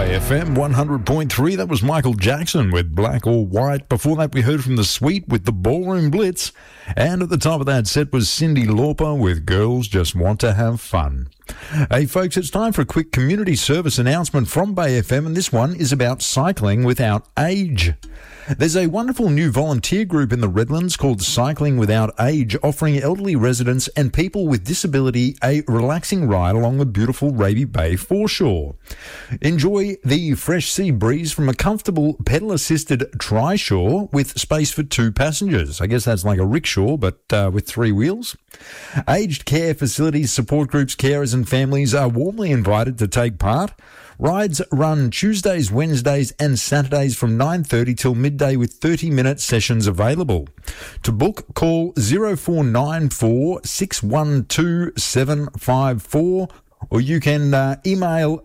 Bay FM 100.3. That was Michael Jackson with Black or White. Before that, we heard from The Sweet with the Ballroom Blitz. And at the top of that set was Cyndi Lauper with Girls Just Want to Have Fun. Hey folks, it's time for a quick community service announcement from Bay FM, and this one is about cycling without age. There's a wonderful new volunteer group in the Redlands called Cycling Without Age, offering elderly residents and people with disability a relaxing ride along the beautiful Raby Bay foreshore. Enjoy the fresh sea breeze from a comfortable pedal-assisted trishaw with space for 2 passengers. I guess that's like a rickshaw, but with 3 wheels. Aged care facilities, support groups, carers and families are warmly invited to take part. Rides run Tuesdays, Wednesdays and Saturdays from 9:30 till midday with 30-minute sessions available. To book, call 0494 612 754 or you can email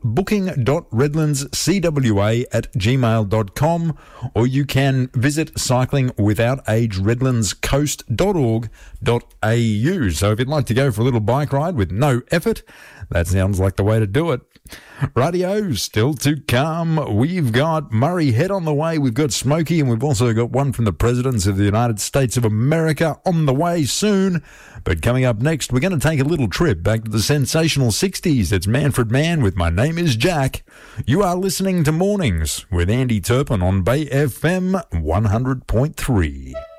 booking.redlandscwa@gmail.com, or you can visit cyclingwithoutageredlandscoast.org.au. So if you'd like to go for a little bike ride with no effort, that sounds like the way to do it. Radio, still to come. We've got Murray Head on the way. We've got Smokey, and we've also got one from the Presidents of the United States of America on the way soon. But coming up next, we're going to take a little trip back to the sensational 60s. It's Manfred Mann with My Name is Jack. You are listening to Mornings with Andy Turpin on Bay FM 100.3.